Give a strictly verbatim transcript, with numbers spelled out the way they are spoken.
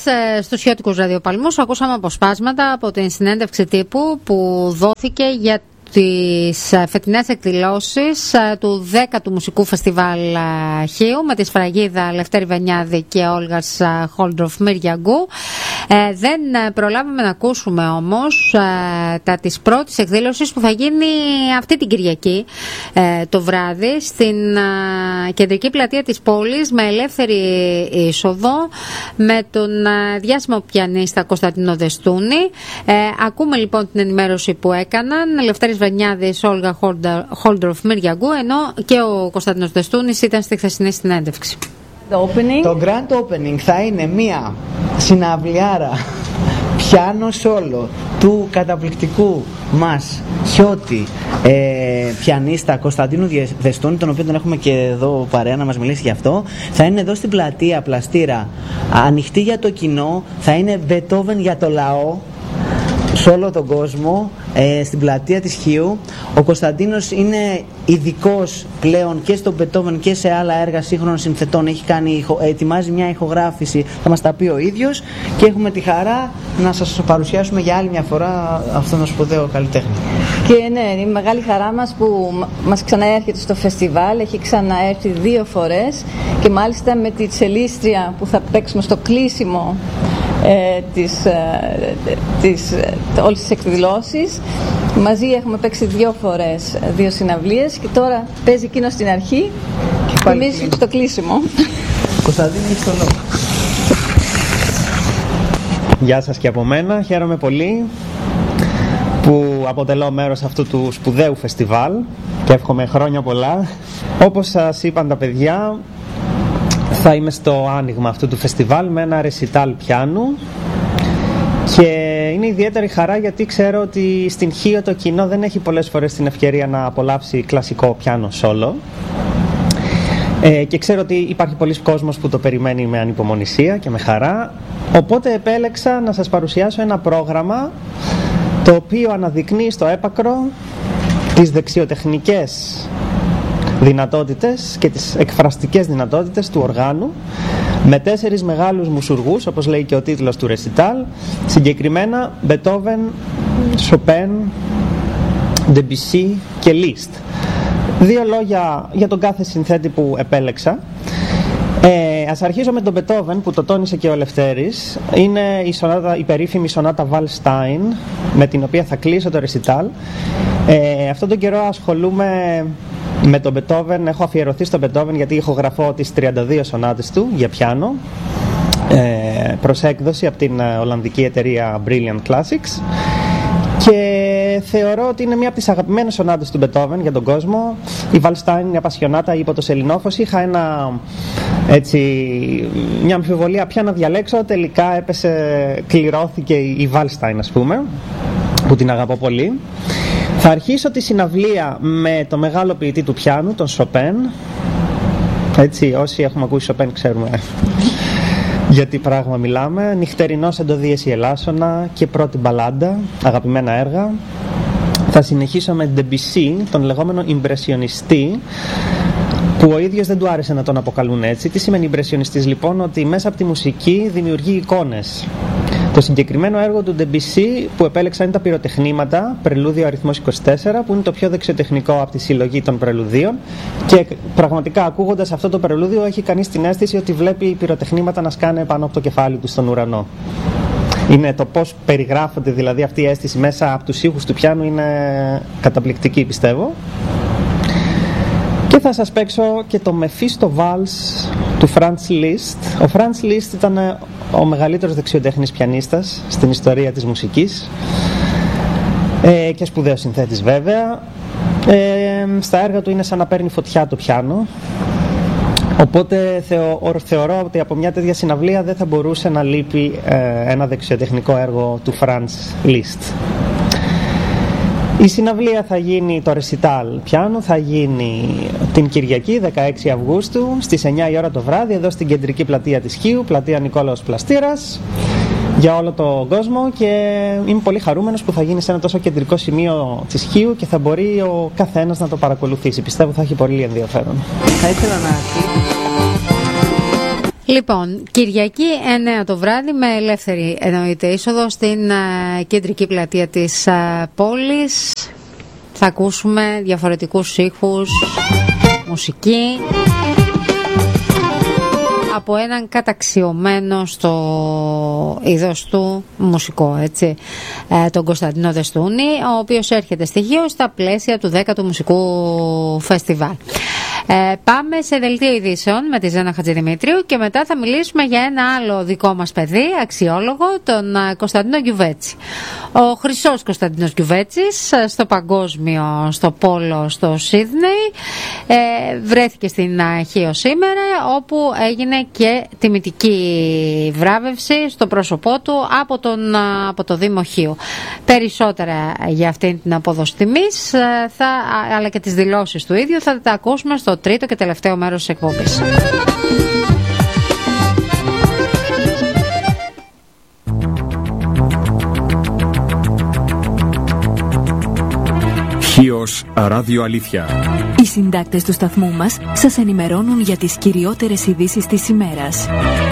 στους Χιώτικους Ραδιοπαλμούς ακούσαμε αποσπάσματα από την συνέντευξη τύπου που δόθηκε για τις φετινές εκδηλώσεις του δέκατου Μουσικού Φεστιβάλ Χίου με τη σφραγίδα Λευτέρη Βενιάδη και Όλγας Χόλντροφ Μυριαγκού. Ε, δεν προλάβαμε να ακούσουμε όμως ε, τα της πρώτης εκδήλωσης που θα γίνει αυτή την Κυριακή ε, το βράδυ στην ε, κεντρική πλατεία της πόλης με ελεύθερη είσοδο με τον ε, διάσημο πιανίστα Κωνσταντίνο Δεστούνη. Ε, ακούμε λοιπόν την ενημέρωση που έκαναν Λευτέρης Βενιάδης, Όλγα Χόλντροφ Μυριαγκού, ενώ και ο Κωνσταντίνος Δεστούνης ήταν στη χθεσινή συνέντευξη. Το Grand Opening θα είναι μία συναυλιάρα πιάνο σόλο του καταπληκτικού μας Χιώτη ε, πιανίστα Κωνσταντίνου Δεστούνη, τον οποίο τον έχουμε και εδώ παρέα να μας μιλήσει γι' αυτό. Θα είναι εδώ στην πλατεία Πλαστήρα, ανοιχτή για το κοινό, θα είναι Μπετόβεν για το λαό σε όλο τον κόσμο, ε, στην πλατεία της Χίου. Ο Κωνσταντίνος είναι ειδικός πλέον και στον Μπετόβεν και σε άλλα έργα σύγχρονων συνθετών. Έχει κάνει, ετοιμάζει μια ηχογράφηση, θα μας τα πει ο ίδιος, και έχουμε τη χαρά να σας παρουσιάσουμε για άλλη μια φορά αυτόν τον σπουδαίο καλλιτέχνη. Και ναι, είναι μεγάλη χαρά μας που μας ξαναέρχεται στο φεστιβάλ. Έχει ξαναέρθει δύο φορές και μάλιστα με τη τσελίστρια που θα παίξουμε στο κλείσιμο Ε, της, ε, της, ε, όλες τις εκδηλώσεις. Μαζί έχουμε παίξει δύο φορές, δύο συναυλίες, και τώρα παίζει εκείνο στην αρχή και εμείς στο κλείσιμο. Κωνσταντίνη, έχεις το λόγο. Γεια σας και από μένα, χαίρομαι πολύ που αποτελώ μέρος αυτού του σπουδαίου φεστιβάλ και εύχομαι χρόνια πολλά. Όπως σας είπαν τα παιδιά, θα είμαι στο άνοιγμα αυτού του φεστιβάλ με ένα ρεσιτάλ πιάνου και είναι ιδιαίτερη χαρά γιατί ξέρω ότι στην Χίο το κοινό δεν έχει πολλές φορές την ευκαιρία να απολαύσει κλασικό πιάνο σόλο, ε, και ξέρω ότι υπάρχει πολλής κόσμος που το περιμένει με ανυπομονησία και με χαρά, οπότε επέλεξα να σας παρουσιάσω ένα πρόγραμμα το οποίο αναδεικνύει στο έπακρο τις δεξιοτεχνικές δυνατότητες και τις εκφραστικές δυνατότητες του οργάνου με τέσσερις μεγάλους μουσουργούς, όπως λέει και ο τίτλος του ρεσιτάλ, συγκεκριμένα Μπετόβεν, Σοπέν, Ντεμπισί και Λίστ. Δύο λόγια για τον κάθε συνθέτη που επέλεξα. Ε, ας αρχίσω με τον Μπετόβεν που το τόνισε και ο Λευτέρης. Είναι η, σονάτα, η περίφημη σονάτα Βαλστάιν με την οποία θα κλείσω το ρεσιτάλ. Ε, αυτόν τον καιρό ασχολούμαι με τον Μπετόβεν, έχω αφιερωθεί στον Μπετόβεν γιατί ηχογραφώ τις τριάντα δύο σονάτες του για πιάνο, ε, προς έκδοση από την ολλανδική εταιρεία Brilliant Classics, και θεωρώ ότι είναι μία από τις αγαπημένες σονάτες του Μπετόβεν για τον κόσμο. Η Βαλστάιν είναι απασιονάτα υπό το σελινόφος. Είχα ένα, έτσι, μια αμφιβολία ποια να διαλέξω, τελικά έπεσε, κληρώθηκε η Βαλστάιν, ας πούμε, που την αγαπώ πολύ. Θα αρχίσω τη συναυλία με το μεγάλο ποιητή του πιάνου, τον Σοπέν. Έτσι, όσοι έχουμε ακούσει Σοπέν ξέρουμε για τι πράγμα μιλάμε. Νυχτερινός εντοδίεση ελάσσονα και πρώτη μπαλάντα, αγαπημένα έργα. Θα συνεχίσω με Ντεμπισί, τον λεγόμενο ιμπρεσιονιστή, που ο ίδιος δεν του άρεσε να τον αποκαλούν έτσι. Τι σημαίνει ιμπρεσιονιστής λοιπόν? Ότι μέσα από τη μουσική δημιουργεί εικόνες. Το συγκεκριμένο έργο του Ντεμπισί που επέλεξα είναι τα πυροτεχνήματα, πρελούδιο αριθμός είκοσι τέσσερα, που είναι το πιο δεξιοτεχνικό από τη συλλογή των πρελουδίων, και πραγματικά ακούγοντας αυτό το πρελούδιο έχει κανείς την αίσθηση ότι βλέπει πυροτεχνήματα να σκάνε πάνω από το κεφάλι του στον ουρανό. Είναι το πώς περιγράφονται δηλαδή αυτή η αίσθηση μέσα από τους ήχους του πιάνου, είναι καταπληκτική, πιστεύω. Και θα σας παίξω και το Μεφίστο Βάλς του Franz Liszt. Ο Franz Liszt ήταν ο μεγαλύτερος δεξιοτέχνης πιανίστας στην ιστορία της μουσικής, ε, και σπουδαίος συνθέτης βέβαια. Ε, στα έργα του είναι σαν να παίρνει φωτιά το πιάνο, οπότε θεω, θεωρώ ότι από μια τέτοια συναυλία δεν θα μπορούσε να λείπει ε, ένα δεξιοτεχνικό έργο του Franz Liszt. Η συναυλία θα γίνει, το ρεσιτάλ πιάνου θα γίνει την Κυριακή δεκαέξι Αυγούστου στις εννιά η ώρα το βράδυ, εδώ στην κεντρική πλατεία της Χίου, πλατεία Νικόλαος Πλαστήρας, για όλο τον κόσμο, και είμαι πολύ χαρούμενος που θα γίνει σε ένα τόσο κεντρικό σημείο της Χίου και θα μπορεί ο καθένας να το παρακολουθήσει. Πιστεύω θα έχει πολύ ενδιαφέρον. Θα ήθελα να... Λοιπόν, Κυριακή εννέα το βράδυ με ελεύθερη εννοείται είσοδο στην uh, κεντρική πλατεία της uh, πόλης. Θα ακούσουμε διαφορετικούς ήχους, μουσική από έναν καταξιωμένο στο είδος του μουσικό, έτσι, ε, τον Κωνσταντίνο Δεστούνη, ο οποίος έρχεται στοιχείο στα πλαίσια του δέκατου μουσικού φεστιβάλ. Ε, πάμε σε δελτίο ειδήσεων με τη Ζένα Χατζηδημητρίου και μετά θα μιλήσουμε για ένα άλλο δικό μας παιδί, αξιόλογο, τον uh, Κωνσταντίνο Γκιουβέτσι. Ο χρυσός Κωνσταντίνος Γκιουβέτσης στο παγκόσμιο, στο πόλο στο Σίδνεϊ, ε, βρέθηκε στην Χίο σήμερα, όπου έγινε και τιμητική βράβευση στο πρόσωπό του από, τον, από το Δήμο Χίου. Περισσότερα για αυτήν την απόδοση τιμής, θα, αλλά και τις δηλώσεις του ίδιου θα τα ακούσουμε στο τρίτο και τελευταίο μέρος της εκπομπής. Χίος Ράδιο Αλήθεια. Οι συντάκτες του σταθμού μας σας ενημερώνουν για τις κυριότερες ειδήσεις της ημέρας.